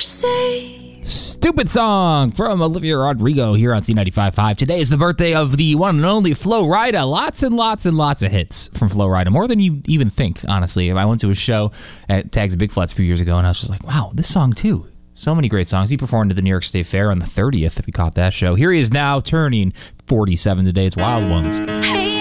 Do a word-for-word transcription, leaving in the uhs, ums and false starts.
say. Stupid song from Olivia Rodrigo here on C ninety-five point five. Today is the birthday of the one and only Flo Rida. Lots and lots and lots of hits from Flo Rida. More than you even think, honestly. I went to a show at Tags of Big Flats a few years ago, and I was just like, wow, this song too. So many great songs. He performed at the New York State Fair on the thirtieth, if you caught that show. Here he is now turning forty-seven today. It's Wild Ones. Hey,